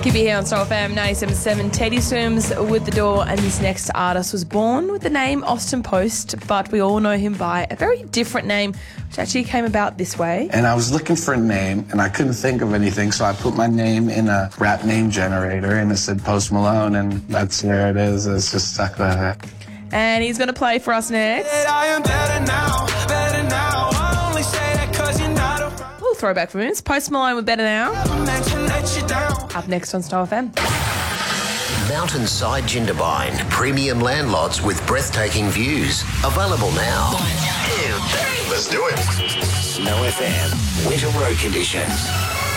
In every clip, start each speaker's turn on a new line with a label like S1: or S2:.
S1: Keep it here on Star FM 97.7. Teddy Swims with The Door, and this next artist was born with the name Austin Post, but we all know him by a very different name, which actually came about this way.
S2: And I was looking for a name, and I couldn't think of anything, so I put my name in a rap name generator, and it said Post Malone, and that's where it is. It's just stuck with it.
S1: And he's going to play for us next.
S3: I am better now, better now. I only say that 'cause you're not around.
S1: Little throwback from him. It's Post Malone with Better Now. Up next on Star FM.
S4: Mountainside Jindabyne, premium land lots with breathtaking views. Available now. 1, 2, 3. Let's do it. Snow FM, winter road conditions.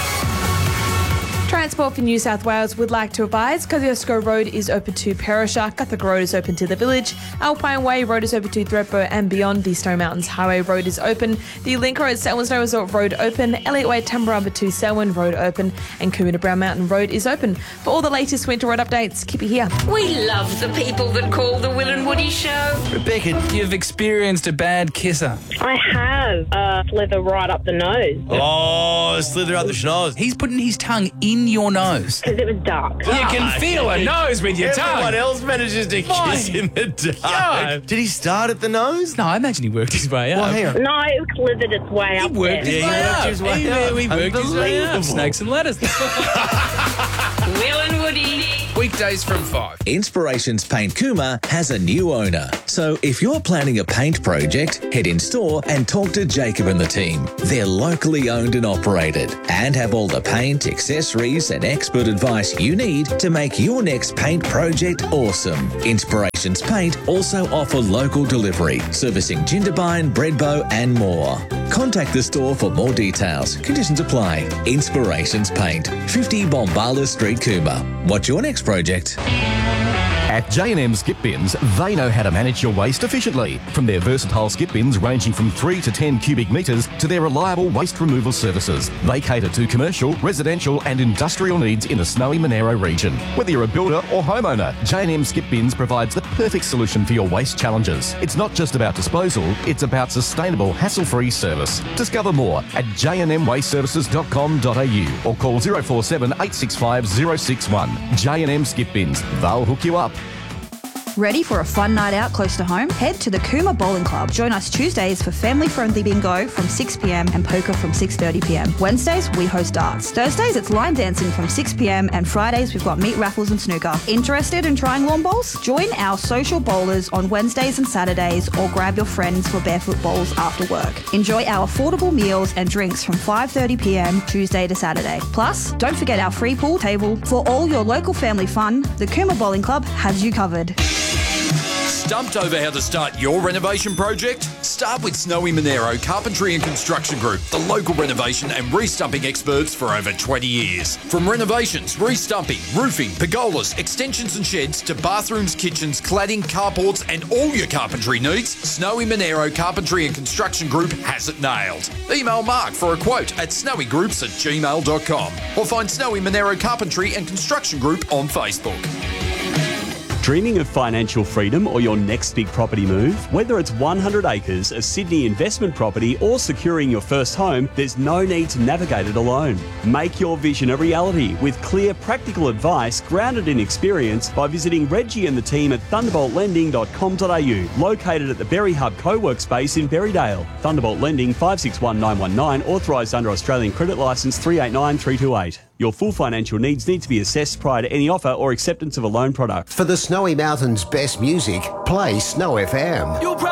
S1: Transport for New South Wales would like to advise Kosciuszko Road is open to Perisher, Guthrie Road is open to the village, Alpine Way Road is open to Thredbo and beyond. The Snowy Mountains Highway Road is open, the Link Road Selwyn Snow Resort Road open, Elliott Way Tumbarumba to Selwyn Road open, and Coomera to Brown Mountain Road is open. For all the latest winter road updates, keep it here.
S5: We love the people that call the Will and Woody Show.
S6: Rebecca, you've experienced a bad kisser.
S7: I have slither right up the nose
S8: Oh, slither up the schnoz.
S6: He's putting his tongue in your nose.
S7: because it was dark.
S6: You can feel a nose with your
S8: Everyone
S6: tongue.
S8: else manages to kiss in the dark.
S6: God.
S8: Did he start at the nose?
S6: No, I imagine he worked his way up.
S8: Well, hang on.
S7: No, it slithered its way up
S6: Worked
S7: there.
S6: his
S8: Yeah,
S6: way
S8: he worked
S6: up.
S8: his way
S6: He
S8: up.
S6: worked his way up.
S8: Unbelievable.
S6: Snakes and ladders.
S5: Will and Woody.
S6: Weekdays from 5.
S9: Inspirations Paint Coomera has a new owner. So if you're planning a paint project, head in store and talk to Jacob and the team. They're locally owned and operated and have all the paint, accessories and expert advice you need to make your next paint project awesome. Inspirations Paint also offer local delivery, servicing Jindabyne, Bredbo and more. Contact the store for more details. Conditions apply. Inspirations Paint, 50 Bombala Street, Coomera. What's your next project?
S10: At J&M Skip Bins, they know how to manage your waste efficiently. From their versatile skip bins ranging from 3 to 10 cubic metres to their reliable waste removal services, they cater to commercial, residential and industrial needs in the Snowy Monaro region. Whether you're a builder or homeowner, J&M Skip Bins provides the perfect solution for your waste challenges. It's not just about disposal, it's about sustainable, hassle-free service. Discover more at jnmwasteservices.com.au or call 047 865 061. J&M Skip Bins, they'll hook you up.
S11: Ready for a fun night out close to home? Head to the Coomera Bowling Club. Join us Tuesdays for family-friendly bingo from 6 p.m. and poker from 6:30 p.m. Wednesdays, we host darts. Thursdays, it's line dancing from 6 p.m. and Fridays, we've got meat raffles and snooker. Interested in trying lawn bowls? Join our social bowlers on Wednesdays and Saturdays or grab your friends for barefoot bowls after work. Enjoy our affordable meals and drinks from 5:30 p.m. Tuesday to Saturday. Plus, don't forget our free pool table. For all your local family fun, the Coomera Bowling Club has you covered.
S12: Stumped over how to start your renovation project? Start with Snowy Monaro Carpentry and Construction Group, the local renovation and re-stumping experts for over 20 years. From renovations, re-stumping, roofing, pergolas, extensions and sheds to bathrooms, kitchens, cladding, carports and all your carpentry needs, Snowy Monaro Carpentry and Construction Group has it nailed. Email Mark for a quote at snowygroups@gmail.com or find Snowy Monaro Carpentry and Construction Group on Facebook.
S13: Dreaming of financial freedom or your next big property move? Whether it's 100 acres, a Sydney investment property or securing your first home, there's no need to navigate it alone. Make your vision a reality with clear, practical advice grounded in experience by visiting Reggie and the team at thunderboltlending.com.au, located at the Berry Hub co-work space in Berrydale. Thunderbolt Lending 561919, authorised under Australian Credit Licence 389328. Your full financial needs need to be assessed prior to any offer or acceptance of a loan product.
S4: For the Snowy Mountains' best music, play Snow FM.